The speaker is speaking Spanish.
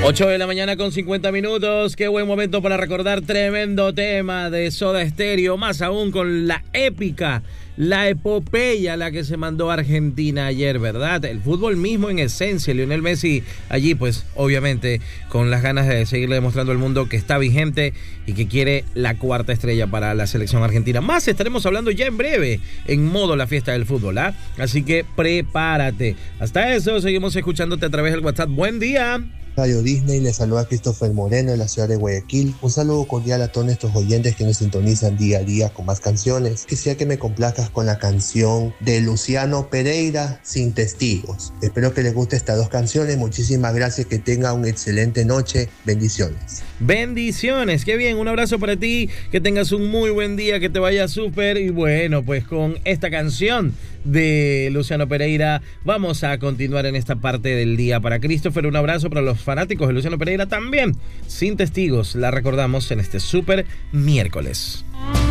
8 de la mañana con 50 minutos. Qué buen momento para recordar tremendo tema de Soda Stereo, más aún con la épica, la epopeya, la que se mandó a Argentina ayer, ¿verdad? El fútbol mismo en esencia, Lionel Messi allí, pues obviamente con las ganas de seguirle demostrando al mundo que está vigente y que quiere la cuarta estrella para la selección argentina. Más estaremos hablando ya en breve en modo la fiesta del fútbol, ¿ah? Así que prepárate. Hasta eso, seguimos escuchándote a través del WhatsApp. Buen día. Radio Disney, le saluda a Christopher Moreno de la ciudad de Guayaquil. Un saludo cordial a todos nuestros oyentes que nos sintonizan día a día con más canciones. Quisiera que me complazcas con la canción de Luciano Pereira, Sin Testigos. Espero que les guste estas dos canciones. Muchísimas gracias, que tengan una excelente noche. Bendiciones. Bendiciones, qué bien, un abrazo para ti, que tengas un muy buen día, que te vaya súper. Y bueno, pues con esta canción de Luciano Pereira vamos a continuar en esta parte del día. Para Christopher, un abrazo. Para los fanáticos de Luciano Pereira también, Sin Testigos, la recordamos en este súper miércoles.